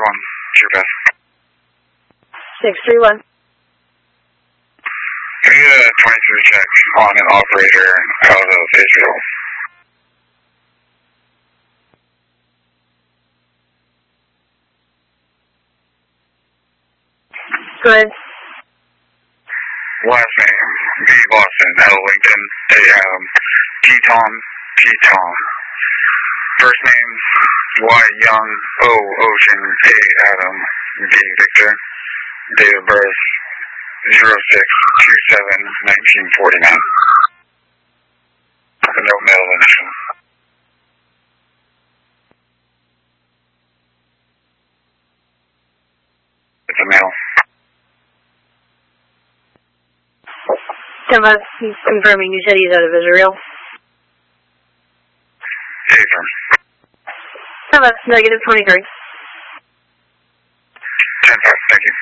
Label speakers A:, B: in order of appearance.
A: 631, your best.
B: 631.
A: We need a 23 check on an operator out of Israel.
B: Go ahead.
A: Last name, B. Boston, L. Lincoln, A. Adam, T. Tom, T. Tom. First name, Y. Young, O. Ocean, A. Adam, V. Victor. Date of birth, 06/27/1949. No male initial. It's a male.
B: He's confirming. You said he's out of Israel.
A: Affirm.
B: Negative 23.
A: 10-5, thank you.